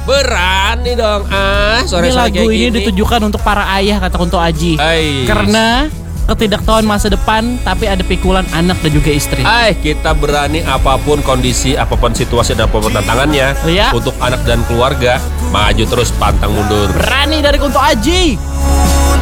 Berani dong. Ini lagu ini ditujukan untuk para ayah, kata Kunto Aji. Karena ketidaktahuan masa depan, tapi ada pikulan anak dan juga istri. Kita berani apapun kondisi, apapun situasi dan apapun tantangannya. Untuk anak dan keluarga, maju terus pantang mundur. Berani dari Kunto Aji.